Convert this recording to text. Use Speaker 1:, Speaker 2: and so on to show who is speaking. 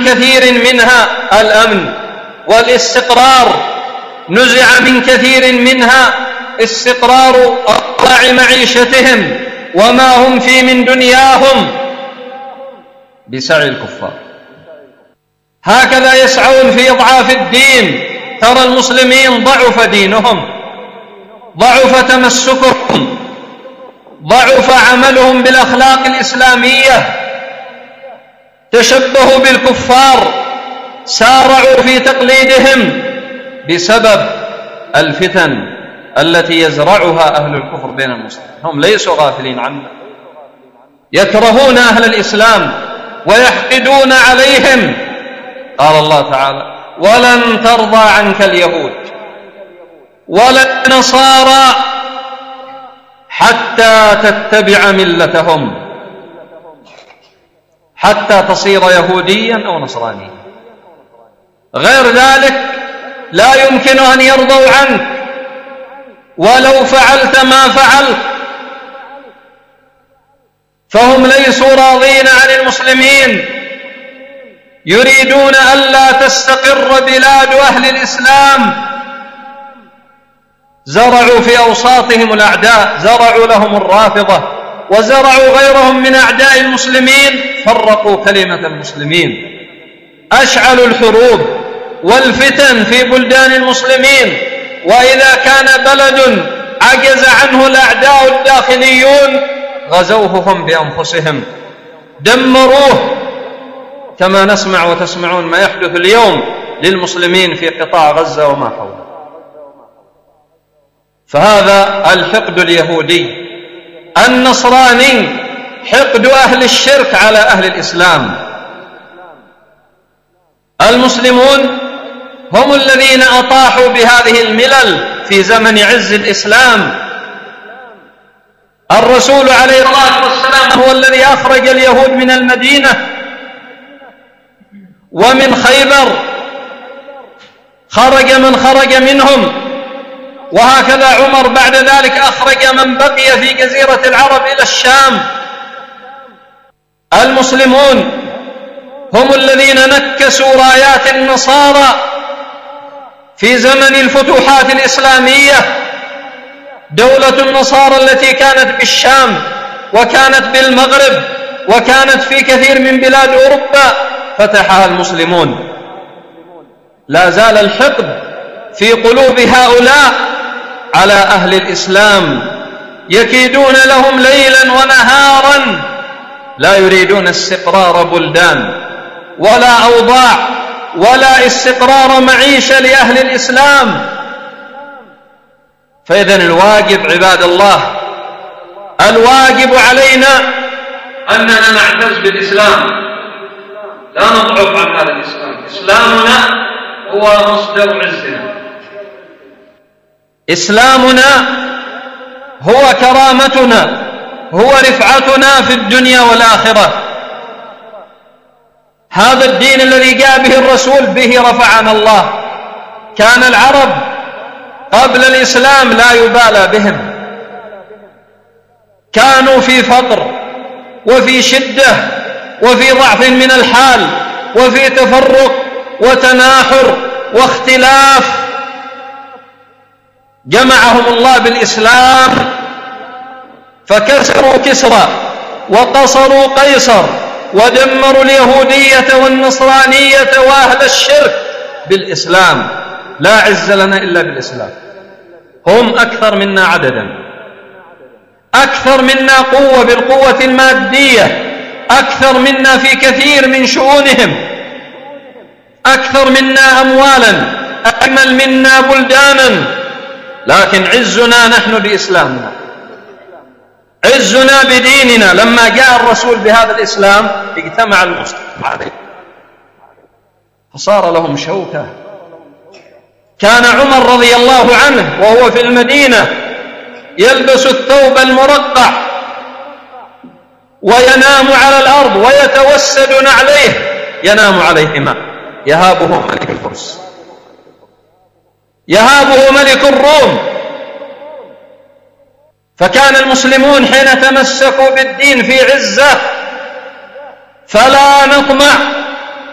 Speaker 1: كثير منها الأمن والاستقرار، نزع من كثير منها استقرار أوضاع معيشتهم وما هم فيه من دنياهم بسعي الكفار. هكذا يسعون في إضعاف الدين. ترى المسلمين ضعف دينهم، ضعف تمسكهم، ضعف عملهم بالأخلاق الإسلامية، تشبهوا بالكفار، سارعوا في تقليدهم بسبب الفتن التي يزرعها أهل الكفر بين المسلمين. هم ليسوا غافلين عنها، يكرهون أهل الإسلام ويحقدون عليهم. قال الله تعالى: ولن ترضى عنك اليهود ولا النصارى حتى تتبع ملتهم، حتى تصير يهوديا أو نصرانيا، غير ذلك لا يمكن أن يرضوا عنك ولو فعلت ما فعلت. فهم ليسوا راضين عن المسلمين، يريدون ألا تستقر بلاد أهل الإسلام. زرعوا في أوساطهم الأعداء، زرعوا لهم الرافضة وزرعوا غيرهم من أعداء المسلمين، فرقوا كلمة المسلمين، أشعلوا الحروب والفتن في بلدان المسلمين. وإذا كان بلد عجز عنه الأعداء الداخليون غزوه هم بأنفسهم، دمروه، كما نسمع وتسمعون ما يحدث اليوم للمسلمين في قطاع غزة وما حوله. فهذا الحقد اليهودي. النصراني حقد أهل الشرك على أهل الإسلام. المسلمون هم الذين أطاحوا بهذه الملل في زمن عز الإسلام. الرسول عليه الصلاة والسلام هو الذي أخرج اليهود من المدينة ومن خيبر، خرج من خرج منهم، وهكذا عمر بعد ذلك أخرج من بقي في جزيرة العرب إلى الشام. المسلمون هم الذين نكسوا رايات النصارى في زمن الفتوحات الإسلامية. دولة النصارى التي كانت بالشام وكانت بالمغرب وكانت في كثير من بلاد أوروبا فتحها المسلمون. لا زال الحقد في قلوب هؤلاء على أهل الإسلام، يكيدون لهم ليلا ونهارا، لا يريدون استقرار بلدان ولا أوضاع ولا استقرار معيشة لأهل الإسلام. فإذن الواجب عباد الله، الواجب علينا أننا نعتز بالإسلام، لا نضعف عن هذا الإسلام. إسلامنا هو مصدر عزنا، إسلامنا هو كرامتنا، هو رفعتنا في الدنيا والآخرة. هذا الدين الذي جاء به الرسول به رفعنا الله. كان العرب قبل الإسلام لا يبالى بهم، كانوا في فقر وفي شدة وفي ضعف من الحال وفي تفرق وتناحر واختلاف. جمعهم الله بالإسلام فكسروا كسرى وقصروا قيصر ودمروا اليهودية والنصرانية وأهل الشرك بالإسلام. لا عز لنا إلا بالإسلام. هم أكثر منا عددا، أكثر منا قوة بالقوة المادية، أكثر منا في كثير من شؤونهم، أكثر منا أموالا، أجمل منا بلدانا، لكن عزنا نحن بإسلامنا، عزنا بديننا. لما جاء الرسول بهذا الإسلام اجتمع المسلمون عليه فصار لهم شوكة. كان عمر رضي الله عنه وهو في المدينة يلبس الثوب المرقع وينام على الأرض ويتوسد عليه، ينام عليهما، يهابه ملك الفرس، يهابه ملك الروم. فكان المسلمون حين تمسكوا بالدين في عزة، فلا نطمع